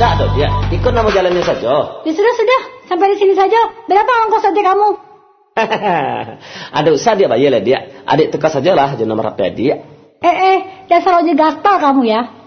Enggak dong dia, ikut nama jalannya saja. Ya sudah, sampai di sini saja. Berapa ongkos adik kamu? Ada usah dia bayar lah dia. Adik tukar sajalah je nomor HP dia. Dasar ojek gaspal kamu ya.